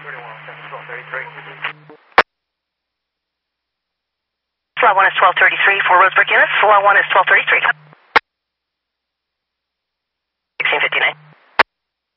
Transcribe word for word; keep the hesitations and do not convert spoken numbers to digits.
Slot one is twelve thirty-three for Roseburg units. Slot one is twelve thirty-three.